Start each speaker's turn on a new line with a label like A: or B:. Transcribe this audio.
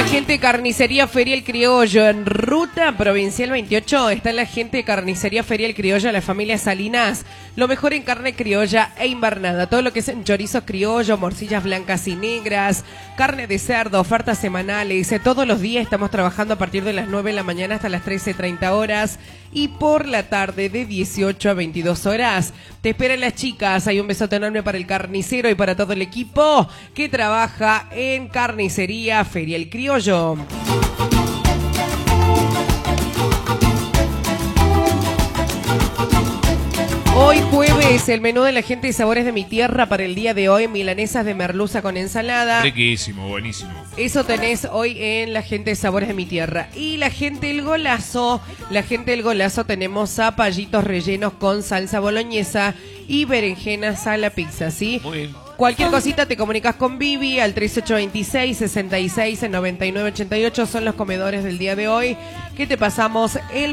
A: gente de Carnicería Feria El Criollo en Ruta Provincial 28. Está la gente de Carnicería Feria El Criollo, la familia Salinas. Lo mejor en carne criolla e invernada. Todo lo que es en chorizos criollo, morcillas blancas y negras, carne de cerdo, ofertas semanales. Todos los días estamos trabajando a partir de las 9 de la mañana hasta las 13:30 horas. Y por la tarde de 18 a 22 horas. Te esperan las chicas. Hay un besote enorme para el carnicero y para todo el equipo que trabaja en Carnicería Feria El Criollo. Hoy jueves, el menú de la gente de Sabores de mi Tierra para el día de hoy, milanesas de merluza con ensalada.
B: Riquísimo, buenísimo.
A: Eso tenés hoy en la gente de Sabores de mi Tierra. Y la gente del Golazo, tenemos zapallitos rellenos con salsa boloñesa y berenjenas a la pizza, ¿sí?
B: Muy bien.
A: Cualquier cosita te comunicas con Vivi al 3826-66-9988. Son los comedores del día de hoy que te pasamos el